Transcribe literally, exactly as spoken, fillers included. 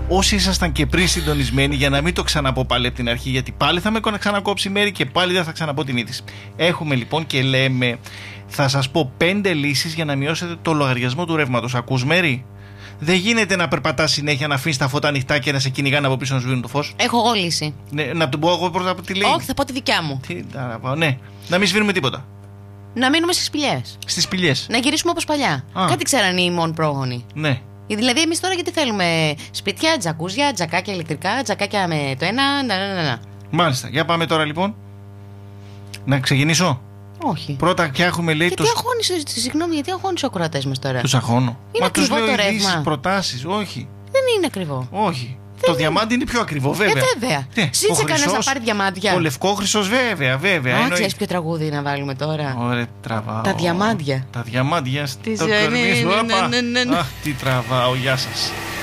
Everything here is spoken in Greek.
όσοι ήσασταν και πριν συντονισμένοι, για να μην το ξαναπώ πάλι από την αρχή, γιατί πάλι θα με ξανακόψει η Μέρη και πάλι δεν θα ξαναπώ την είδηση. Έχουμε λοιπόν και λέμε, θα σας πω πέντε λύσεις για να μειώσετε το λογαριασμό του ρεύματος. Ακούς, Μέρη? Δεν γίνεται να περπατάς συνέχεια, να αφήνεις τα φώτα ανοιχτά και να σε κυνηγάνε από πίσω να σβήνουν το φως. Έχω εγώ λύση. Ναι, να το πω εγώ πρώτα από τι λέει. Όχι, θα πω τη δικιά μου. Τι, να πάω, ναι. Να μην σβήνουμε τίποτα. Να μείνουμε στις σπηλιές. Στις σπηλιές. Να γυρίσουμε όπως παλιά. Α. Κάτι ξέραν οι μόνοι πρόγονοι. Ναι. Δηλαδή, εμείς τώρα γιατί θέλουμε σπίτια, τζακούζια, τζακάκια ηλεκτρικά, τζακάκια με το ένα. Να, να, να, να. Μάλιστα. Για πάμε τώρα λοιπόν. Να ξεκινήσω. Όχι. Πρώτα πια έχουμε λέει. Γιατί το... αγχώνεις, συγγνώμη, γιατί αγχώνεις ο ακροατές μας τώρα? Τους αγχώνω. Είναι Μα τους ακριβό λέω το ρεύμα. ειδήσεις, προτάσεις. Όχι. Δεν είναι ακριβό. Όχι. Δεν το διαμάντι είναι πιο ακριβό, βέβαια. Ε, βέβαια. Ναι, Ζήτησε ο κανένας να χρυσός, πάρει διαμάντια. Ο λευκόχρυσος, βέβαια, βέβαια. Α, ξέρεις ποιο τραγούδι να βάλουμε τώρα? Ωραία, τραβάω. Τα διαμάντια. Τα διαμάντια Τη στο ζωή, κορμί σου. ναι, Όπα. ναι, ναι, ναι. Αχ, τι τραβάω, γεια σας.